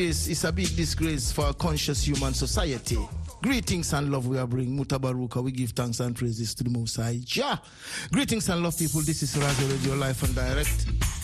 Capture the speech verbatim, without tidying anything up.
This is a big disgrace for a conscious human society. Greetings and love we are bringing. Mutabaruka, we give thanks and praises to the Most High. Ja. Greetings and love, people. This is Razo Radio Live and Direct.